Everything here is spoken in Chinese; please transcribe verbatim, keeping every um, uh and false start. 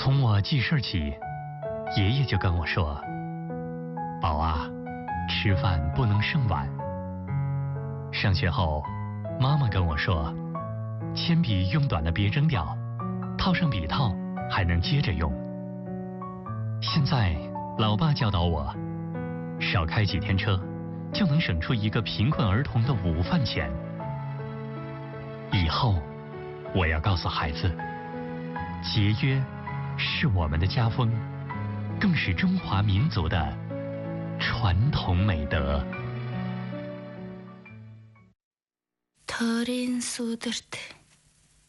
从我记事起，爷爷就跟我说：“宝啊，吃饭不能剩碗。”上学后，妈妈跟我说，铅笔用短了别扔掉，套上笔套还能接着用。现在老爸教导我，少开几天车，就能省出一个贫困儿童的午饭钱。以后我要告诉孩子，节约是我们的家风，更是中华民族的传统美德。 달인 쏟을 때